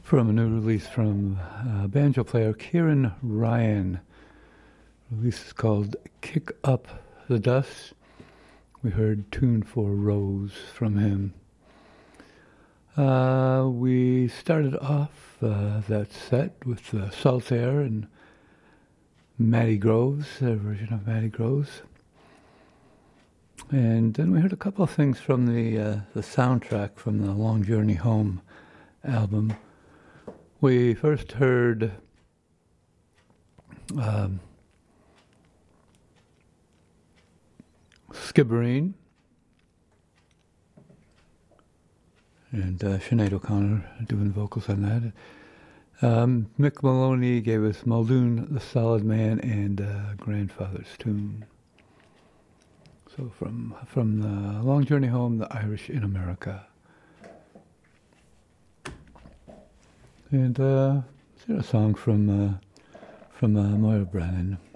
From a new release from banjo player Kieran Ryan. The release is called Kick Up the Dust. We heard Tune for Rose from him. We started off that set with Saltaire and Matty Groves, a version of Matty Groves. And then we heard a couple of things from the soundtrack from the Long Journey Home album. We first heard Skibbereen and Sinead O'Connor doing vocals on that. Mick Maloney gave us Muldoon, The Solid Man, and Grandfather's Tune. So from the Long Journey Home, The Irish in America. And a song from Moira Brennan.